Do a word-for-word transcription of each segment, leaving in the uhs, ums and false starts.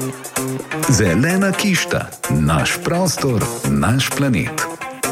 Zelena kišta, naš prostor, naš planet.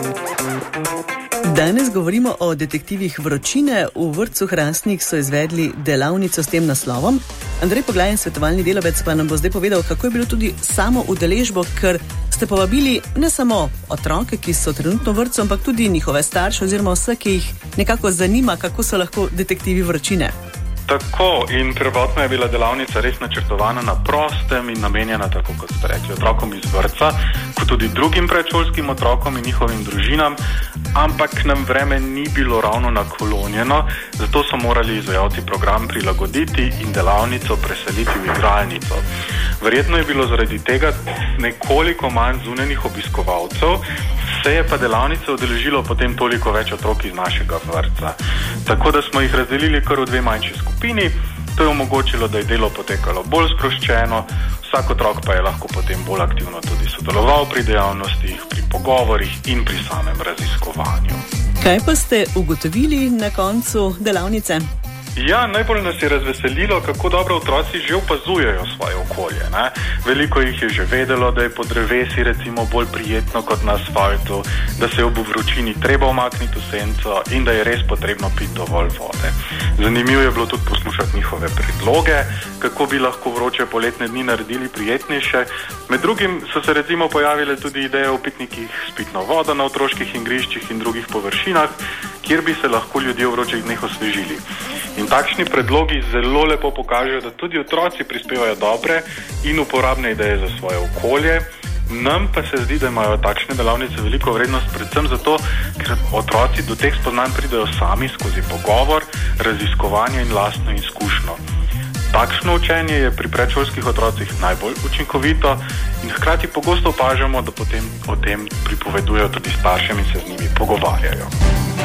Danes govorimo o detektivih vročine. V vrtcu Hrastnik so izvedli delavnico s tem naslovom. Andrej Poglajen, svetovalni delavec, pa nam bo zdaj povedal, kako je bilo tudi samo udeležbo, ker ste povabili ne samo otroke, ki so trenutno v vrtcu, ampak tudi njihove starše oziroma vse, ki jih nekako zanima, kako so lahko detektivi vročine. Tako, in prvotno je bila delavnica res načrtovana na prostem in namenjena, tako kot ste rekli, otrokom iz vrtca, kot tudi drugim predšolskim otrokom in njihovim družinam, ampak nam vreme ni bilo ravno naklonjeno, zato so morali izvajalci program prilagoditi in delavnico preseliti v igralnico. Verjetno je bilo zaradi tega nekoliko manj zunanjih obiskovalcev, se je pa delavnice udeležilo potem toliko več otrok iz našega vrtca. Tako da smo jih razdelili kar v dve manjši skupini, to je omogočilo, da je delo potekalo bolj sproščeno, vsak otrok pa je lahko potem bolj aktivno tudi sodeloval pri dejavnostih, pri pogovorih in pri samem raziskovanju. Kaj pa ste ugotovili na koncu delavnice? Ja, najbolj nas je razveselilo, kako dobro otroci že opazujejo svoje okolje. Ne? Veliko jih je že vedelo, da je po drevesi recimo bolj prijetno kot na asfaltu, da se je ob vročini treba umakniti v senco in da je res potrebno piti dovolj vode. Zanimivo je bilo tudi poslušati njihove predloge, kako bi lahko vroče poletne dni naredili prijetnejše. Med drugim so se recimo pojavile tudi ideje o pitnikih s pitno vodo na otroških igriščih in drugih površinah, kjer bi se lahko ljudje v vročih dneh osvežili. In takšni predlogi zelo lepo pokažejo, da tudi otroci prispevajo dobre in uporabne ideje za svoje okolje. Nam pa se zdi, da imajo takšne delavnice veliko vrednost, predvsem zato, ker otroci do teh spoznanj pridejo sami skozi pogovor, raziskovanje in lastno izkušnjo. Takšno učenje je pri predšolskih otrocih najbolj učinkovito in hkrati pogosto opažamo, da potem o tem pripovedujejo tudi staršem in se z njimi pogovarjajo.